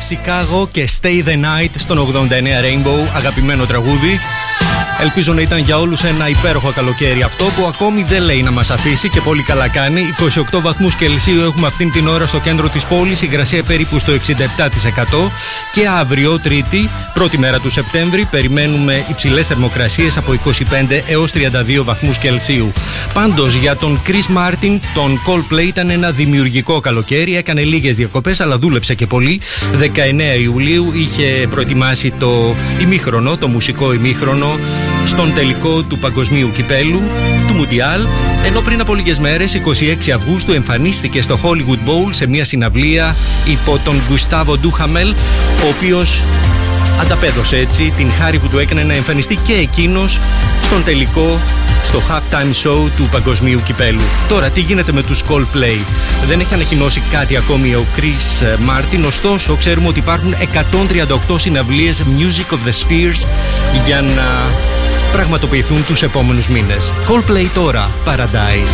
Chicago και Stay the Night στον 89 Rainbow, αγαπημένο τραγούδι. Ελπίζω να ήταν για όλους ένα υπέροχο καλοκαίρι αυτό, που ακόμη δεν λέει να μας αφήσει και πολύ καλά κάνει. 28 βαθμούς Κελσίου έχουμε αυτήν την ώρα στο κέντρο της πόλης, υγρασία περίπου στο 67%. Και αύριο Τρίτη, πρώτη μέρα του Σεπτέμβρη, περιμένουμε υψηλές θερμοκρασίες από 25 έως 32 βαθμούς Κελσίου. Πάντως για τον Chris Martin, τον Coldplay ήταν ένα δημιουργικό καλοκαίρι, έκανε λίγες διακοπές αλλά δούλεψε και πολύ. 19 Ιουλίου είχε προετοιμάσει το ημίχρονο, το μουσικό ημίχρονο στον τελικό του Παγκοσμίου Κυπέλου, του Μουντιάλ, ενώ πριν από λίγες μέρες, 26 Αυγούστου, εμφανίστηκε στο Hollywood Bowl σε μια συναυλία υπό τον Γκουστάβο Ντούχαμελ, ο οποίος ανταπέδωσε έτσι την χάρη που του έκανε να εμφανιστεί και εκείνος στον τελικό, στο halftime show του Παγκοσμίου Κυπέλου. Τώρα, τι γίνεται με τους Coldplay? Δεν έχει ανακοινώσει κάτι ακόμη ο Chris Martin, ωστόσο ξέρουμε ότι υπάρχουν 138 συναυλίες Music of the Spheres για να πραγματοποιηθούν τους επόμενους μήνες. Coldplay τώρα, Paradise.